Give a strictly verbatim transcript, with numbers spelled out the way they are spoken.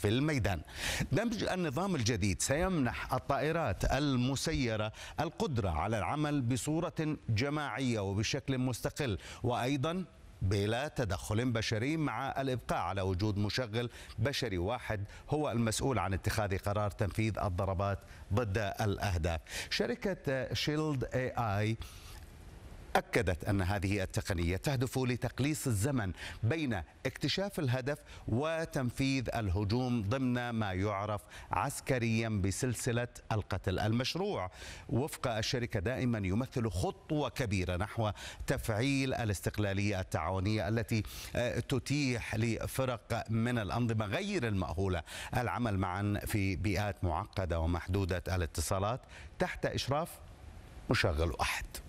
في الميدان. دمج النظام الجديد سيمنح الطائرات المسيرة القدرة على العمل بصورة جماعية وبشكل مستقل، وأيضا بلا تدخل بشري، مع الإبقاء على وجود مشغل بشري واحد هو المسؤول عن اتخاذ قرار تنفيذ الضربات ضد الأهداف. شركة شيلد اي اي أكدت أن هذه التقنية تهدف لتقليص الزمن بين اكتشاف الهدف وتنفيذ الهجوم ضمن ما يعرف عسكريا بسلسلة القتل. المشروع وفق الشركة دائما يمثل خطوة كبيرة نحو تفعيل الاستقلالية التعاونية التي تتيح لفرق من الأنظمة غير المأهولة العمل معا في بيئات معقدة ومحدودة الاتصالات تحت إشراف مشغل واحد.